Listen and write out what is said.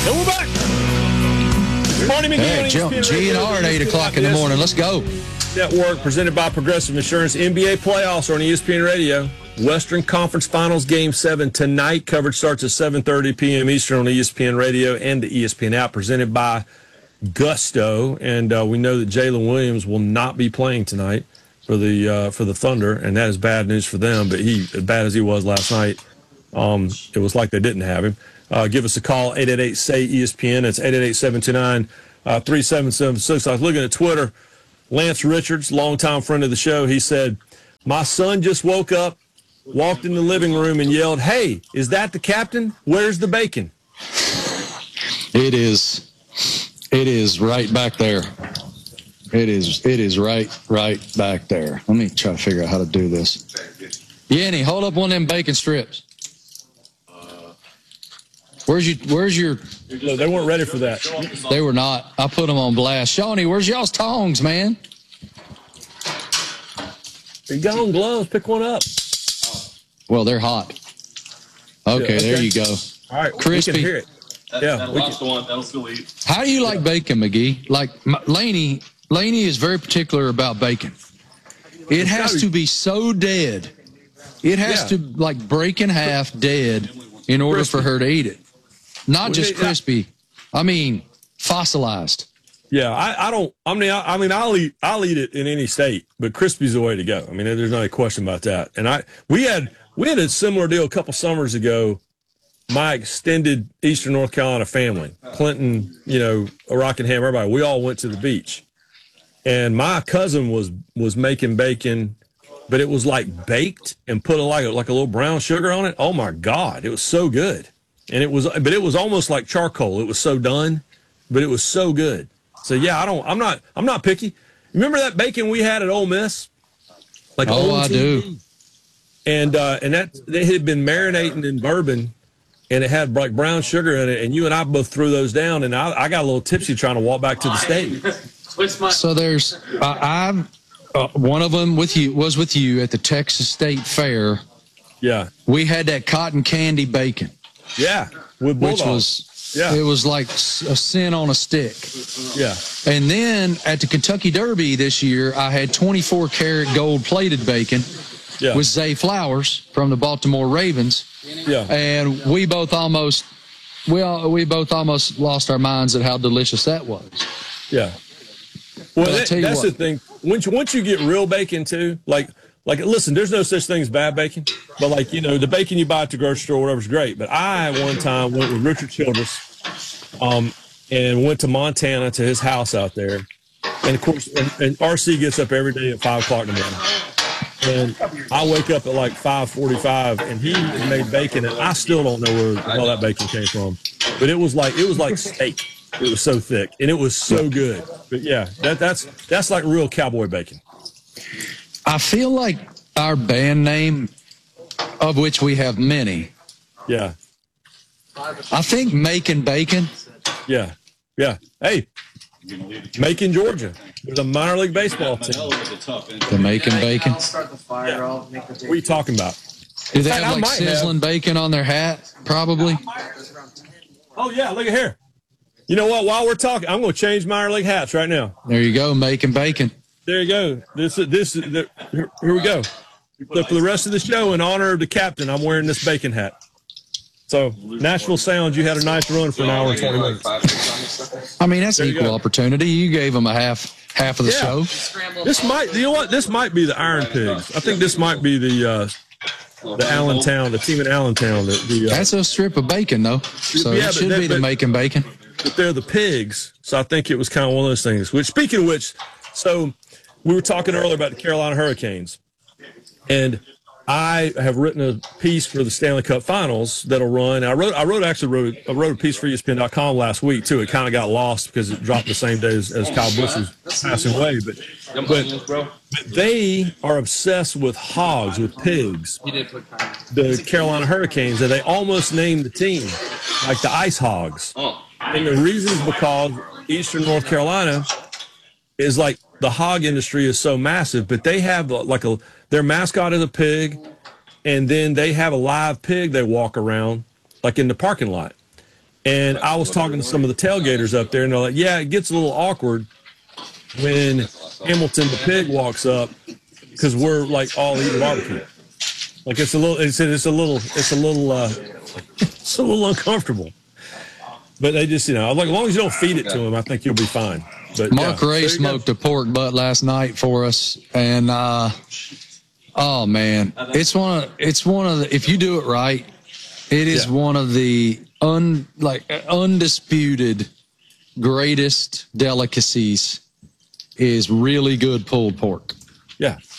And we're back. It's Barney McGee on ESPN GNR at 8 o'clock in the morning. Let's go. Network presented by Progressive Insurance. NBA playoffs are on ESPN Radio. Western Conference Finals Game 7 tonight. Coverage starts at 7:30 p.m. Eastern on ESPN Radio and the ESPN app, presented by Gusto. And we know that Jalen Williams will not be playing tonight for the Thunder, and that is bad news for them. But as bad as he was last night, it was like they didn't have him. Give us a call, 888-SAY-ESPN. That's 888-729-3776. I was looking at Twitter. Lance Richards, longtime friend of the show, he said, my son just woke up, walked in the living room, and yelled, hey, is that the captain? Where's the bacon? It is right back there. It is right back there. Let me try to figure out how to do this. Yanni, hold up one of them bacon strips. Where's your? No, they weren't ready for that. They were not. I put them on blast. Shawnee, where's y'all's tongs, man? You got on gloves. Pick one up. Well, they're hot. Okay, there you go. All right, crispy. We can hear it. That'll still eat. How do you like bacon, McGee? Like Laney is very particular about bacon. It has to be so dead. It has to like break in half dead in order for her to eat it. Not just crispy. I mean, fossilized. Yeah, I'll eat it in any state, but crispy's the way to go. I mean, there's no question about that. And we had a similar deal a couple summers ago. My extended Eastern North Carolina family, Clinton, Rockingham, everybody, we all went to the beach. And my cousin was making bacon, but it was like baked and put like a little brown sugar on it. Oh my God, it was so good. And it was almost like charcoal. It was so done, but it was so good. So yeah, I'm not picky. Remember that bacon we had at Ole Miss? Like I do. And that they had been marinating in bourbon, and it had like brown sugar in it. And you and I both threw those down, and I got a little tipsy trying to walk back to the stage. So there's one of them was with you at the Texas State Fair. Yeah, we had that cotton candy bacon. Yeah, with which was it was like a sin on a stick. Yeah, and then at the Kentucky Derby this year, I had 24-karat gold-plated bacon with Zay Flowers from the Baltimore Ravens. Yeah, and we both almost lost our minds at how delicious that was. Yeah. Well, that's the thing. Once you get real bacon too, like listen, there's no such thing as bad bacon, but the bacon you buy at the grocery store or whatever's great. But I one time went with Richard Childress, and went to Montana to his house out there, and of course, and RC gets up every day at 5 o'clock in the morning, and I wake up at like 5:45, and he made bacon, and I still don't know where the hell that bacon came from, but it was like steak. It was so thick, and it was so good. But yeah, that's like real cowboy bacon. I feel like our band name, of which we have many. Yeah. I think Macon Bacon. Yeah. Yeah. Hey, Macon, Georgia. There's a minor league baseball team. The Macon Bacon. Yeah. What are you talking about? Do they have like sizzling bacon on their hat? Probably. Oh, yeah. Look at here. You know what? While we're talking, I'm going to change minor league hats right now. There you go, Macon Bacon. There you go. Here we go. So for the rest of the show, in honor of the captain, I'm wearing this bacon hat. So Nashville Sounds, you had a nice run for an hour and 20 minutes. I mean, that's equal opportunity. You gave them a half of the show. This might, you know what? This might be the Iron Pigs. I think this might be the Allentown, the team in Allentown. That's a strip of bacon, though. So it should be the Macon Bacon. But they're the Pigs, so I think it was kind of one of those things. Which, speaking of which, so we were talking earlier about the Carolina Hurricanes, and I have written a piece for the Stanley Cup Finals that'll run. I wrote a piece for ESPN.com last week too. It kind of got lost because it dropped the same day as Kyle Busch was passing away. But they are obsessed with hogs, with pigs. The Carolina Hurricanes, and they almost named the team like the Ice Hogs. And the reason is because Eastern North Carolina is like the hog industry is so massive, but they have their mascot is a pig, and then they have a live pig they walk around like in the parking lot. And I was talking to some of the tailgaters up there, and they're like, yeah, it gets a little awkward when Hamilton the pig walks up because we're like all eating barbecue. Like it's a little uncomfortable. But they just, like, as long as you don't feed it to him, I think you'll be fine. But Mark Ray smoked a pork butt last night for us, and oh man, it's one of the, if you do it right, it is one of the undisputed greatest delicacies. Is really good pulled pork. Yeah,